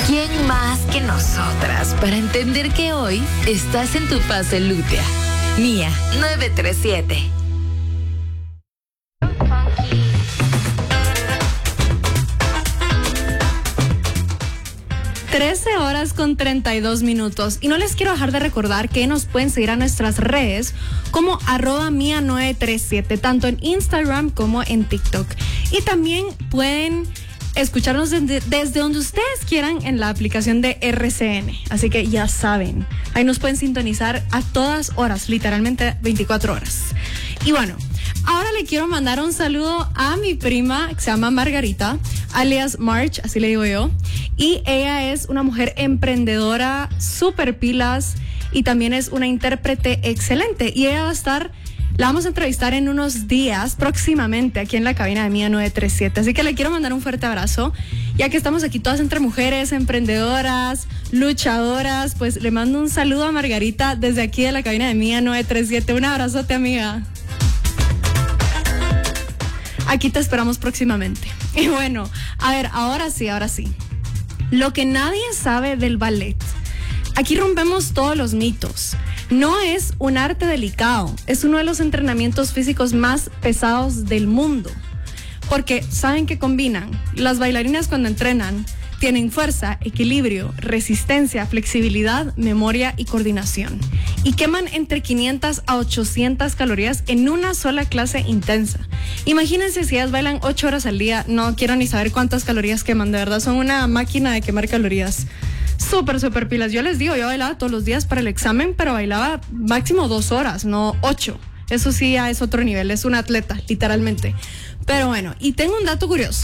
¿Quién más que nosotras para entender que hoy estás en tu fase lútea? Mía 937. 13:32. Y no les quiero dejar de recordar que nos pueden seguir a nuestras redes como @mia937, tanto en Instagram como en TikTok. Y también pueden escucharnos desde donde ustedes quieran en la aplicación de RCN. Así que ya saben, ahí nos pueden sintonizar a todas horas, literalmente 24 horas. Y bueno, ahora le quiero mandar un saludo a mi prima que se llama Margarita, alias March, así le digo yo. Y ella es una mujer emprendedora, súper pilas, y también es una intérprete excelente. Y ella la vamos a entrevistar en unos días, próximamente, aquí en la cabina de Mía 937. Así que le quiero mandar un fuerte abrazo. Ya que estamos aquí todas entre mujeres, emprendedoras, luchadoras, pues le mando un saludo a Margarita desde aquí de la cabina de Mía 937. Un abrazote, amiga. Aquí te esperamos próximamente. Y bueno, a ver, ahora sí. Lo que nadie sabe del ballet. Aquí rompemos todos los mitos. No es un arte delicado, es uno de los entrenamientos físicos más pesados del mundo. Porque ¿saben qué combinan? Las bailarinas cuando entrenan tienen fuerza, equilibrio, resistencia, flexibilidad, memoria y coordinación. Y queman entre 500 a 800 calorías en una sola clase intensa. Imagínense si ellas bailan 8 horas al día, no quiero ni saber cuántas calorías queman, de verdad, son una máquina de quemar calorías. Súper pilas. Yo les digo, yo bailaba todos los días para el examen, pero bailaba máximo 2 horas, no 8. Eso sí ya es otro nivel, es un atleta, literalmente. Pero bueno, y tengo un dato curioso.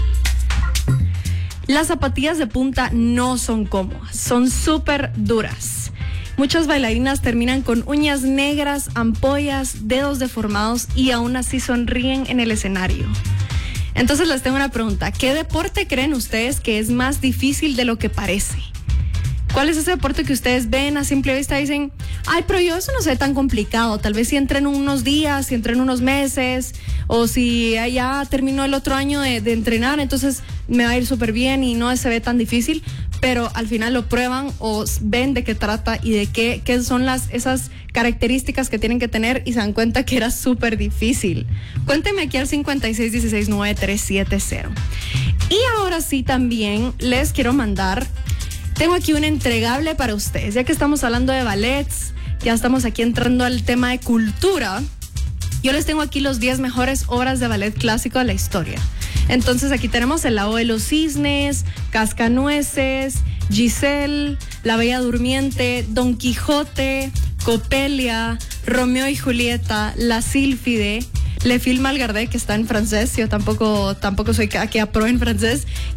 Las zapatillas de punta no son cómodas, son súper duras. Muchas bailarinas terminan con uñas negras, ampollas, dedos deformados y aún así sonríen en el escenario. Entonces les tengo una pregunta. ¿Qué deporte creen ustedes que es más difícil de lo que parece? ¿Cuál es ese deporte que ustedes ven a simple vista y dicen, ay, pero yo eso no se ve tan complicado? Tal vez si entreno unos días, si entreno unos meses, o si ya terminó el otro año de entrenar, entonces me va a ir súper bien y no se ve tan difícil, pero al final lo prueban o ven de qué trata y de qué son esas características que tienen que tener y se dan cuenta que era súper difícil. Cuéntenme aquí al 56169370. Y ahora sí también les quiero mandar, tengo aquí un entregable para ustedes, ya que estamos hablando de ballets, ya estamos aquí entrando al tema de cultura. Yo les tengo aquí los 10 mejores obras de ballet clásico de la historia. Entonces aquí tenemos El Lago de los Cisnes, Cascanueces, Giselle, La Bella Durmiente, Don Quijote, Coppelia, Romeo y Julieta, La Sílfide, Le Film Malgardé, que está en francés, yo tampoco soy que apruebo en francés,